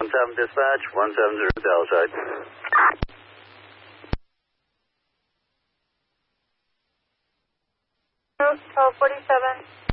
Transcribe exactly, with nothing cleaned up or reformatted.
seven dispatch, one seven zero Dallas side. twelve forty-seven.